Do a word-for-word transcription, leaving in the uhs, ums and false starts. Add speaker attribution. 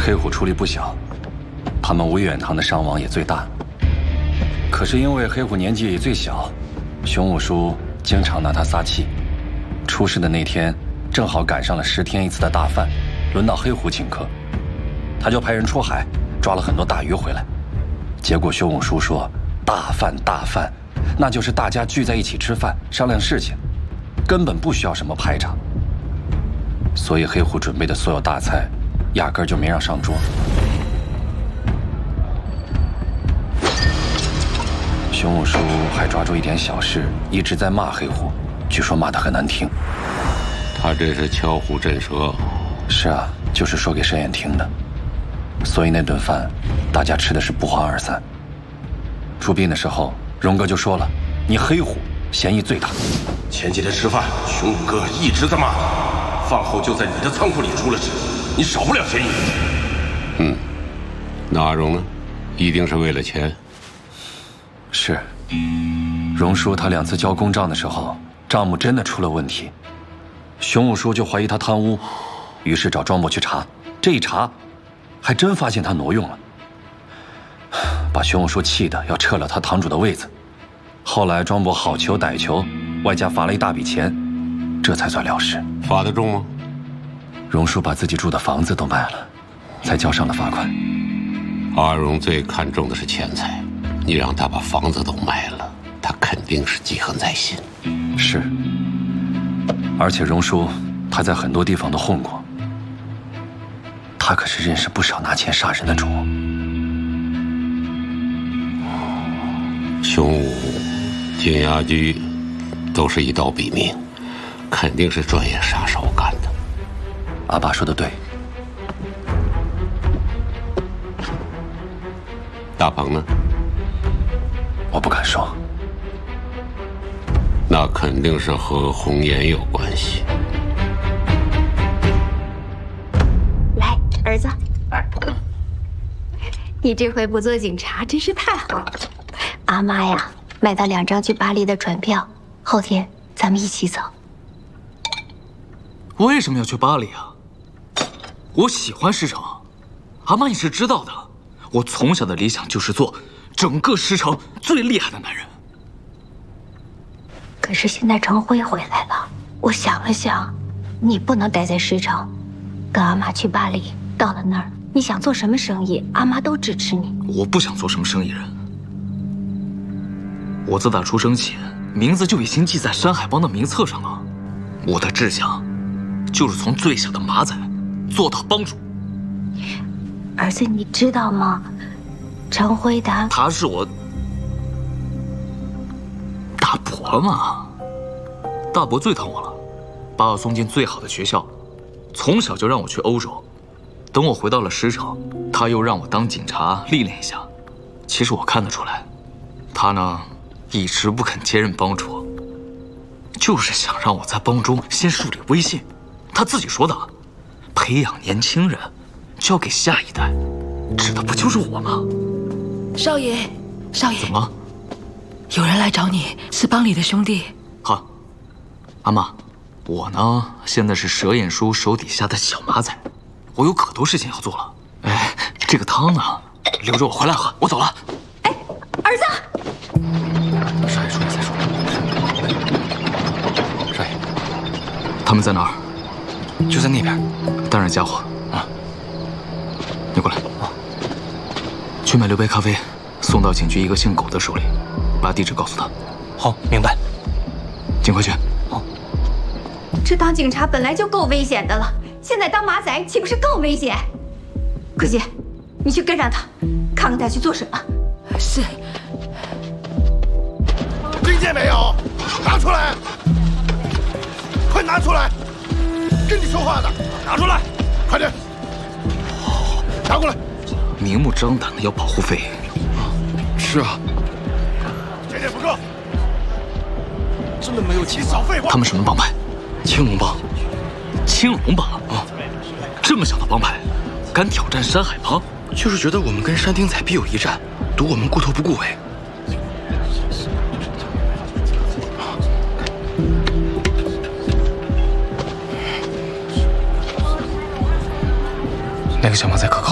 Speaker 1: 黑虎出力不小，他们吴远堂的伤亡也最大。可是因为黑虎年纪最小，熊武叔经常拿他撒气。出事的那天，正好赶上了十天一次的大饭，轮到黑虎请客，他就派人出海抓了很多大鱼回来。结果熊武叔说：“大饭大饭，那就是大家聚在一起吃饭商量事情，根本不需要什么排场。”所以黑虎准备的所有大菜，压根儿就没让上桌。熊武叔还抓住一点小事，一直在骂黑虎，据说骂得很难听。
Speaker 2: 他这是巧虎震蛇。
Speaker 1: 是啊，就是说给沈远听的。所以那顿饭，大家吃的是不欢而散。出殡的时候，荣哥就说了：“你黑虎嫌疑最大。”
Speaker 3: 前几天吃饭，熊五哥一直在骂你，饭后就在你的仓库里出了事，你少不了嫌疑。
Speaker 2: 嗯，那阿荣呢？一定是为了钱。
Speaker 1: 是，荣叔他两次交公账的时候，账目真的出了问题，熊武叔就怀疑他贪污，于是找庄伯去查，这一查，还真发现他挪用了，把熊武叔气得要撤了他堂主的位子。后来庄伯好求歹求，外加罚了一大笔钱，这才算了事。
Speaker 2: 罚得重吗？
Speaker 1: 荣叔把自己住的房子都卖了，才交上了罚款。
Speaker 2: 阿荣最看重的是钱财，你让他把房子都卖了，他肯定是记恨在心。
Speaker 1: 是，而且荣叔他在很多地方都混过，他可是认识不少拿钱杀人的主。
Speaker 2: 熊武、金牙驹都是一刀毙命，肯定是专业杀手干的。
Speaker 1: 阿爸说的对。
Speaker 2: 大鹏呢？
Speaker 1: 我不敢说。
Speaker 2: 那肯定是和红颜有关系。
Speaker 4: 来，儿子，你这回不做警察真是太好了。阿妈呀，买到两张去巴黎的船票，后天咱们一起走。
Speaker 5: 为什么要去巴黎啊？我喜欢石城，阿妈你是知道的。我从小的理想就是做整个石城最厉害的男人。
Speaker 4: 可是现在程辉回来了，我想了想，你不能待在石城，跟阿妈去巴黎。到了那儿，你想做什么生意，阿妈都支持你。
Speaker 5: 我不想做什么生意人。我自打出生起，名字就已经记在山海帮的名册上了。我的志向，就是从最小的马仔做到帮主。
Speaker 4: 儿子，你知道吗？程辉他
Speaker 5: 他是我大伯嘛，大伯最疼我了，把我送进最好的学校，从小就让我去欧洲。等我回到了石城，他又让我当警察历练一下。其实我看得出来，他呢一直不肯接任帮主，就是想让我在帮中先树立威信。他自己说的，培养年轻人，交给下一代，指的不就是我吗？
Speaker 6: 少爷，少爷，
Speaker 5: 怎么了？
Speaker 6: 有人来找你，是帮里的兄弟。
Speaker 5: 好，阿妈，我呢现在是蛇眼叔手底下的小马仔，我有可多事情要做了。哎，这个汤呢，留着我回来喝。我走了。
Speaker 4: 哎，儿子，
Speaker 5: 少爷，说你再说。少爷，他们在哪儿？
Speaker 7: 就在那边。
Speaker 5: 带上家伙
Speaker 7: 啊，
Speaker 5: 你过来啊，去买六杯咖啡，送到警局一个姓苟的手里，把地址告诉他。
Speaker 7: 好，明白。
Speaker 5: 尽快去。
Speaker 7: 好。
Speaker 4: 这当警察本来就够危险的了，现在当马仔岂不是更危险？桂姐，你去跟上他，看看他去做什么。
Speaker 6: 是。
Speaker 3: 听见没有？拿出来！快拿出来！跟你说话的，拿出来！快点！好，拿过来！
Speaker 5: 明目张胆的要保护费。
Speaker 7: 是啊。
Speaker 3: 钱也不够。真的没有钱？少废话！
Speaker 5: 他们什么帮派？
Speaker 7: 青龙帮。
Speaker 5: 青龙帮啊！这么小的帮派，敢挑战山海帮？
Speaker 7: 就是觉得我们跟山丁仔必有一战，赌我们顾头不顾尾。那个小马仔可靠。